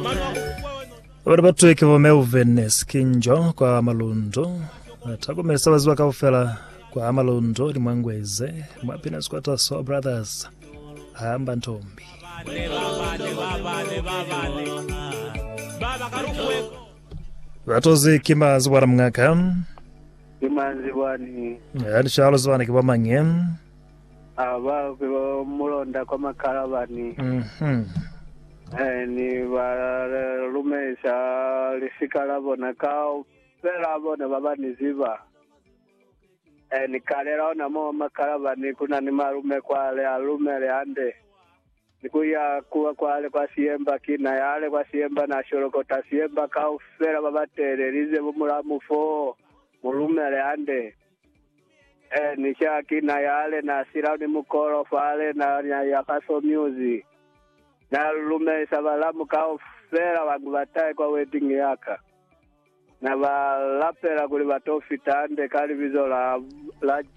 Wabatuweke Melvin Skinjo kwa Malundo. Takumesa waziwa kaufela kwa Malundo ni Mwangweze. Mwapina squatter so brothers. Hamba Ntombi. Watozi kimazi wara mngaka. Kimanzi wani. Yani Charles wani kiwa mangem. Aba kwa mulonda kwa makaravani. Ni warumesha lisikala bona kao pela bona baba niziba. Ni kalera ona mo makaravani kuna ni marume kwa ale alume le ande. Nikuya kuwa kwa ale kwa siemba kina yale kwa siemba na shorokota siemba kao pela baba tererize bumulamu fo mulume le ande. Ni shaki na yale na sirani mukoro fale na yakaso music. Na lume sabalamu kao fera wangu batae kwa wedding yaka. Na balapera kuli batofi tande kali vizo la